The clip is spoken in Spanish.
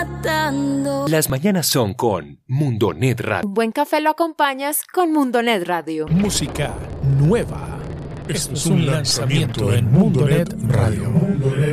matando. Las mañanas son con Mundonet Radio. Un buen café lo acompañas con Mundonet Radio. Música nueva. Esto es un lanzamiento en Mundonet Radio.